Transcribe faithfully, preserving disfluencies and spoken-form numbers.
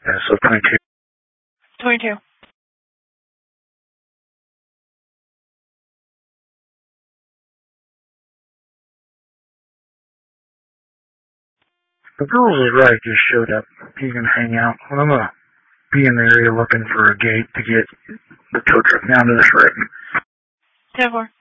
Yeah, so twenty-two. twenty-two. The girls is right, just showed up. He's gonna hang out. Well, I'm gonna be in the area looking for a gate to get the tow truck down to the shred. ten four.